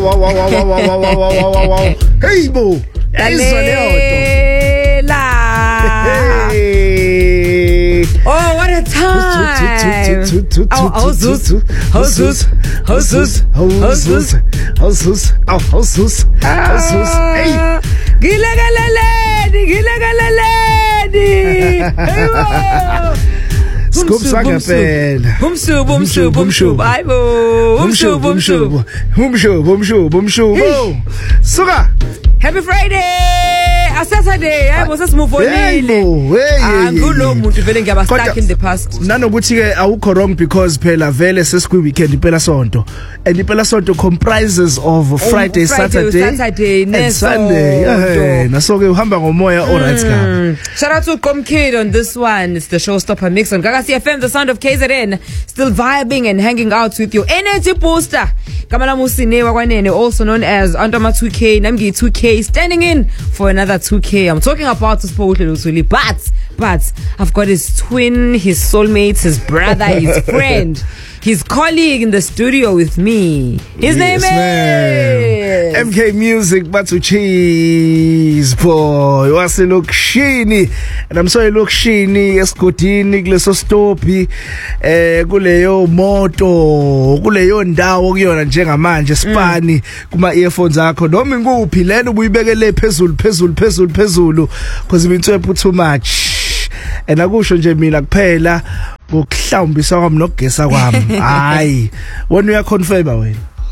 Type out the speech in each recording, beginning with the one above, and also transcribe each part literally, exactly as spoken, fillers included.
wow, wow, wow, wow, wow, wow, wow, wow, wow. Hey, bo. Lalela. Oh, what a time. Oh, Hosus. Hosus. Hosus. Hosus. Hosus. Oh, Hosus. Hosus. Hey. Gilagaleledi, gilagaleledi. Hey, Scoop Sagapel. Bumsu, bumsu, bumsu. Bye, bo. Bumsu, bumsu. Bumsu, bumsu, bumsu. Bo. Suga. Happy Friday. A Saturday. I was a smooth for me. I'm good. No, muntu vele ngiyaba stuck in the past. Nanokuthi ke awukho wrong because phela vele sesikwi weekend iphela sonto. And iphela sonto comprises of Friday, Saturday, Saturday and Sunday. Yeah, naso ke uhamba ngomoya all right ka. Shout out to Com Kid on this one. It's the Showstopper mix on Gaga C F M, the sound of K Z N. Still vibing and hanging out with your energy booster. Kamala Musine wakwanene, also known as Antoma two K, Namgi two K, standing in for another two K. I'm talking about the sport, but but I've got his twin, his soulmate, his brother, his friend, his colleague in the studio with me. His yes, name is M K Music, Batu Cheese boy. Wase lokshini, and I'm sorry lokshini esikotini kuleso stopi eh kuleyo moto kuleyo ndawo kuyona njengamanje Spani kuma earphones akho noma inguphi lena ubuyibekele phezulu phezulu phezulu phezulu because ibintswephu too much. And akusho nje mina kuphela ngokuhlambisa kwami nokugesa kwami. Hayi, wena uyaconfirm wena?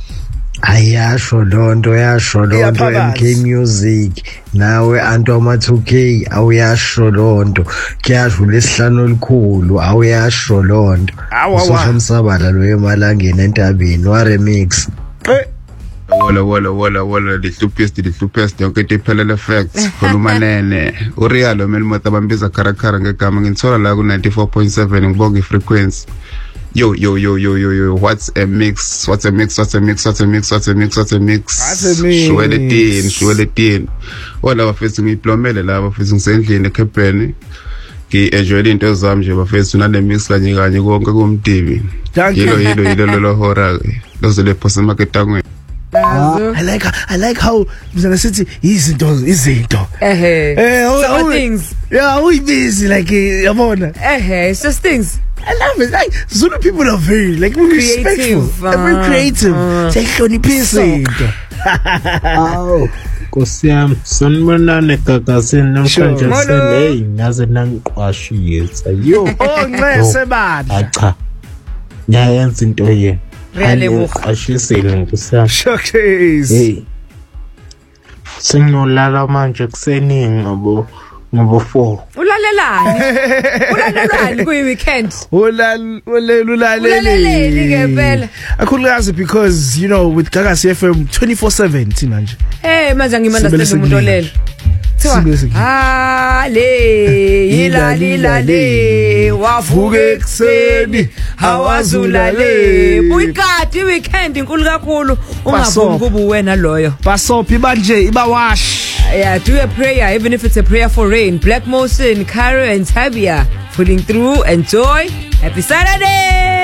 Ayasho lonto yasho lonto M K Music nawe Antoma two K awuyasho lonto kuyasho lesihlanu olikhulu awuyasho lonto usomsabala lo emalangeni entabeni wa remix. Wala wala wala wala the stupidest the stupidest yonke iphelele facts khuluma nene urealo melmota bambiza karakara ngegama ngithola la ku ninety-four point seven ngibonga ifrequency. Yo yo yo yo yo yo what's a mix what's a mix what's a mix what's a mix what's a mix what's a mix shwele tin shwele tin wala bafethu ngiplomele la bafethu ngisendlini ekhepeni ki enjoy into zami nje bafethu nale mix kanye kanye konke kumdibi yilo yilo yilo lo hora lozole post market angwe. Uh, I like I like how Mzana City izinto izinto eh eh some things yeah we busy like yabona eh it's just things. I love it. Like Zulu people are very like we're respectful, uh, very creative. Sehloniphisa into. Aw, Nkosiyami, sonibonane gagasini namhlanje sele ngaze nangiqwashiyetsa. Yo. Oh ngese bani. Acha. Ngiyayenza into yena. Really buka. Ashisile Nkosiyami. Showcase. Hey. Sengolala manje kuseningi ngabo. Number four. Ulalelani? Ulalelani kuyi weekend? Ulal ulalelani. Ulalelani ngempela. Akhulukazi because you know with Gaga C F M twenty-four seven thina nje. Eh manje ngimandastand umuntu olele. Thiwa ah le yilali lale wavuka ekseni hawazulale buyikati weekend inkulu kakhulu ungavumi kuba wena loyo. Basophi manje ibawash. Yeah, do a prayer, even if it's a prayer for rain. Black Motion, Caro and Tabia pulling through. Enjoy. Happy Saturday.